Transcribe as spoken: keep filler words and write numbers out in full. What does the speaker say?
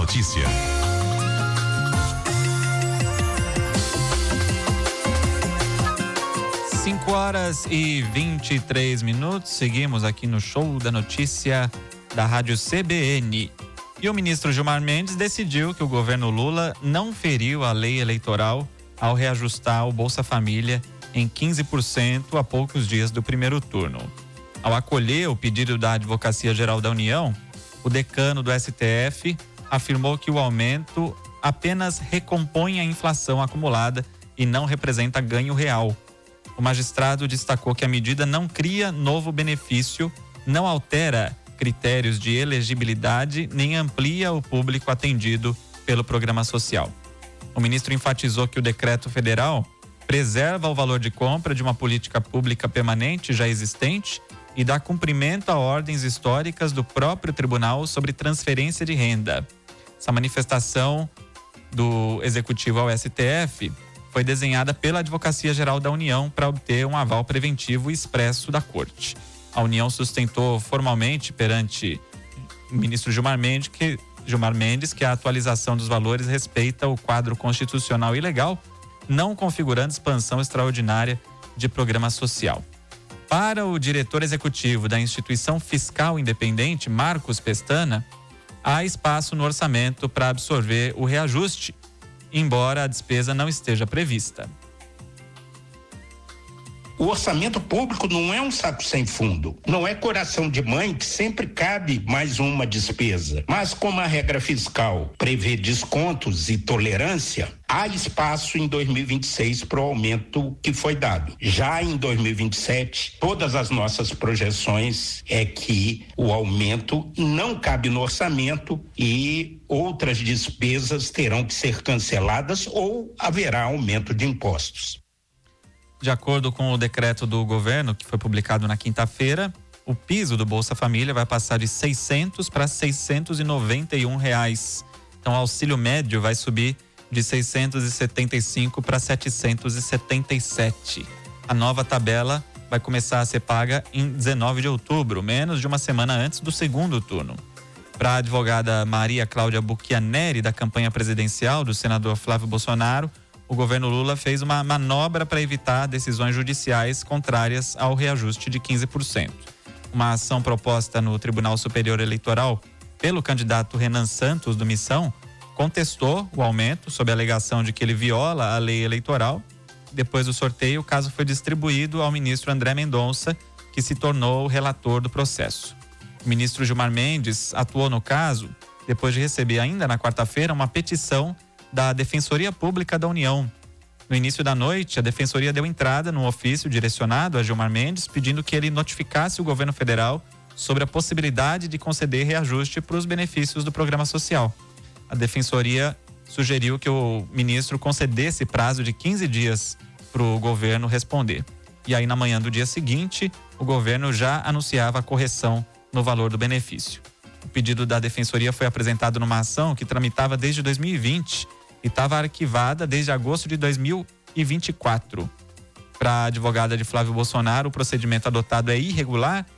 Notícia. cinco horas e vinte e três minutos, seguimos aqui no Show da Notícia da Rádio C B N. E o ministro Gilmar Mendes decidiu que o governo Lula não feriu a lei eleitoral ao reajustar o Bolsa Família em quinze por cento a poucos dias do primeiro turno. Ao acolher o pedido da Advocacia Geral da União, o decano do S T F afirmou que o aumento apenas recompõe a inflação acumulada e não representa ganho real. O magistrado destacou que a medida não cria novo benefício, não altera critérios de elegibilidade nem amplia o público atendido pelo programa social. O ministro enfatizou que o decreto federal preserva o valor de compra de uma política pública permanente já existente e dá cumprimento a ordens históricas do próprio tribunal sobre transferência de renda. Essa manifestação do executivo ao S T F foi desenhada pela Advocacia Geral da União para obter um aval preventivo expresso da Corte. A União sustentou formalmente perante o ministro Gilmar Mendes que, Gilmar Mendes que a atualização dos valores respeita o quadro constitucional e legal, não configurando expansão extraordinária de programa social. Para o diretor executivo da Instituição Fiscal Independente, Marcos Pestana, há espaço no orçamento para absorver o reajuste, embora a despesa não esteja prevista. O orçamento público não é um saco sem fundo, não é coração de mãe que sempre cabe mais uma despesa. Mas como a regra fiscal prevê descontos e tolerância, há espaço em dois mil e vinte e seis para o aumento que foi dado. Já em dois mil e vinte e sete, todas as nossas projeções é que o aumento não cabe no orçamento e outras despesas terão que ser canceladas ou haverá aumento de impostos. De acordo com o decreto do governo, que foi publicado na quinta-feira, o piso do Bolsa Família vai passar de seiscentos para seiscentos e noventa e um reais. Então, o auxílio médio vai subir de seiscentos e setenta e cinco para setecentos e setenta e sete. A nova tabela vai começar a ser paga em dezenove de outubro, menos de uma semana antes do segundo turno. Para a advogada Maria Cláudia Buchianeri, da campanha presidencial do senador Flávio Bolsonaro, o governo Lula fez uma manobra para evitar decisões judiciais contrárias ao reajuste de quinze por cento. Uma ação proposta no Tribunal Superior Eleitoral pelo candidato Renan Santos, do Missão, contestou o aumento sob a alegação de que ele viola a lei eleitoral. Depois do sorteio, o caso foi distribuído ao ministro André Mendonça, que se tornou o relator do processo. O ministro Gilmar Mendes atuou no caso depois de receber ainda na quarta-feira uma petição da Defensoria Pública da União. No início da noite, a Defensoria deu entrada num ofício direcionado a Gilmar Mendes, pedindo que ele notificasse o governo federal sobre a possibilidade de conceder reajuste para os benefícios do programa social. A Defensoria sugeriu que o ministro concedesse prazo de quinze dias para o governo responder. E aí, na manhã do dia seguinte, o governo já anunciava a correção no valor do benefício. O pedido da Defensoria foi apresentado numa ação que tramitava desde dois mil e vinte e estava arquivada desde agosto de dois mil e vinte e quatro. Para a advogada de Flávio Bolsonaro, o procedimento adotado é irregular